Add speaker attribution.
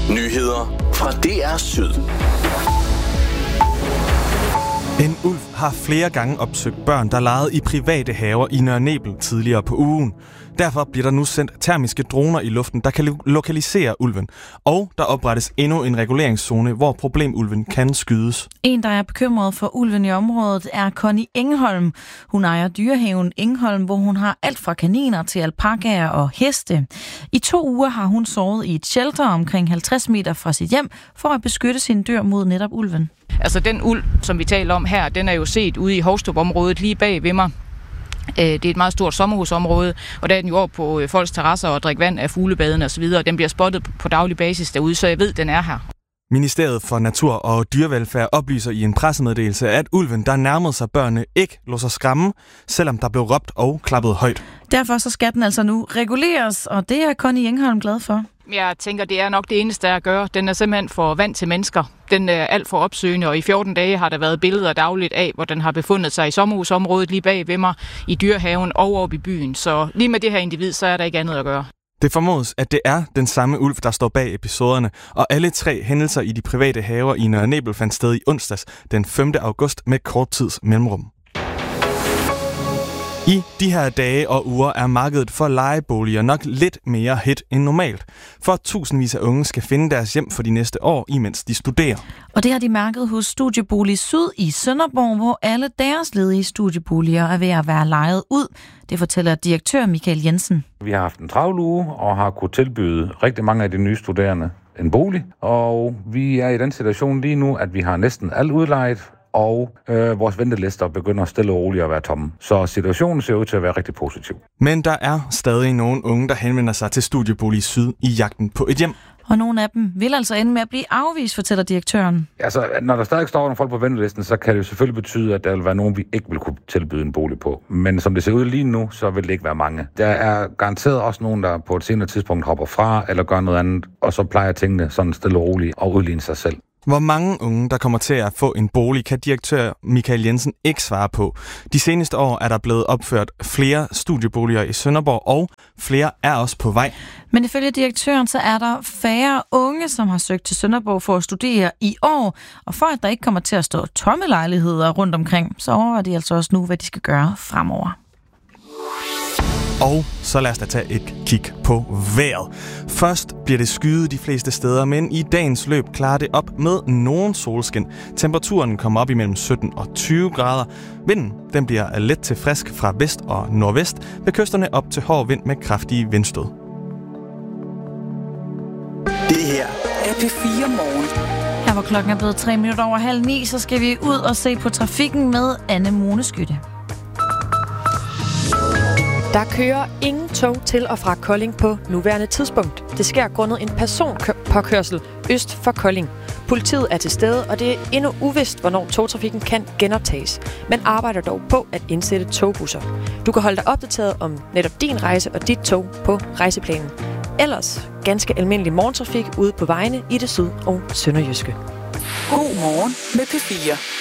Speaker 1: Nyheder fra DR Syd.
Speaker 2: En ulv har flere gange opsøgt børn, der legede i private haver i Nørre Nebel tidligere på ugen. Derfor bliver der nu sendt termiske droner i luften, der kan lokalisere ulven. Og der oprettes endnu en reguleringszone, hvor problemulven kan skydes.
Speaker 3: En, der er bekymret for ulven i området, er Connie Engholm. Hun ejer dyrehaven Engholm, hvor hun har alt fra kaniner til alpakaer og heste. I 2 uger har hun sovet i et shelter omkring 50 meter fra sit hjem, for at beskytte sine dyr mod netop ulven.
Speaker 4: Altså den ulv, som vi taler om her, den er jo set ude i Hovstrup-området lige bag ved mig. Det er et meget stort sommerhusområde, og der er den jo over på folks terrasser og drikke vand af fuglebadene osv., og den bliver spottet på daglig basis derude, så jeg ved, den er her.
Speaker 2: Ministeriet for Natur og Dyrevelfærd oplyser i en pressemeddelelse, at ulven, der nærmede sig børnene, ikke lå sig skræmme, selvom der blev råbt og klappet højt.
Speaker 3: Derfor så skal den altså nu reguleres, og det er Connie Engholm glad for.
Speaker 4: Jeg tænker, det er nok det eneste, der at gøre. Den er simpelthen for vant til mennesker. Den er alt for opsøgende, og i 14 dage har der været billeder dagligt af, hvor den har befundet sig i sommerhusområdet lige bag ved mig, i dyrehaven og oppe i byen. Så lige med det her individ, så er der ikke andet at gøre.
Speaker 2: Det formodes, at det er den samme ulv, der står bag episoderne, og alle 3 hændelser i de private haver i Nørre Nebel fandt sted i onsdags den 5. august med kort tids mellemrum. I de her dage og uger er markedet for lejeboliger nok lidt mere hit end normalt, for tusindvis af unge skal finde deres hjem for de næste år, imens de studerer.
Speaker 3: Og det har de mærket hos Studiebolig Syd i Sønderborg, hvor alle deres ledige studieboliger er ved at være lejet ud. Det fortæller direktør Michael Jensen.
Speaker 5: Vi har haft en travl uge og har kunnet tilbyde rigtig mange af de nye studerende en bolig. Og vi er i den situation lige nu, at vi har næsten alt udlejet, og vores ventelister begynder stille og roligt at være tomme. Så situationen ser ud til at være rigtig positiv.
Speaker 2: Men der er stadig nogle unge, der henvender sig til Studiebolig Syd i jagten på et hjem.
Speaker 3: Og nogle af dem vil altså ende med at blive afvist, fortæller direktøren.
Speaker 5: Altså, når der stadig står nogle folk på ventelisten, så kan det jo selvfølgelig betyde, at der vil være nogen, vi ikke vil kunne tilbyde en bolig på. Men som det ser ud lige nu, så vil det ikke være mange. Der er garanteret også nogen, der på et senere tidspunkt hopper fra eller gør noget andet, og så plejer tingene sådan stille og roligt at udligne sig selv.
Speaker 2: Hvor mange unge, der kommer til at få en bolig, kan direktør Michael Jensen ikke svare på. De seneste år er der blevet opført flere studieboliger i Sønderborg, og flere er også på vej.
Speaker 3: Men ifølge direktøren, så er der færre unge, som har søgt til Sønderborg for at studere i år. Og for at der ikke kommer til at stå tomme lejligheder rundt omkring, så overvejer de altså også nu, hvad de skal gøre fremover.
Speaker 2: Og så lad os da tage et kig på vejret. Først bliver det skyet de fleste steder, men i dagens løb klarer det op med nogen solskin. Temperaturen kommer op imellem 17 og 20 grader. Vinden den bliver let til frisk fra vest og nordvest, ved kysterne op til hård vind med kraftige vindstød.
Speaker 1: Det her er P4 Morgen.
Speaker 3: Her hvor klokken er blevet 9:03, så skal vi ud og se på trafikken med Anne Moneskytte.
Speaker 6: Der kører ingen tog til og fra Kolding på nuværende tidspunkt. Det sker grundet en personpåkørsel øst for Kolding. Politiet er til stede, og det er endnu uvist, hvornår togtrafikken kan genoptages, men arbejder dog på at indsætte togbusser. Du kan holde dig opdateret om netop din rejse og dit tog på rejseplanen. Ellers ganske almindelig morgentrafik ude på vejene i det syd- og sønderjyske.
Speaker 1: God morgen med P4.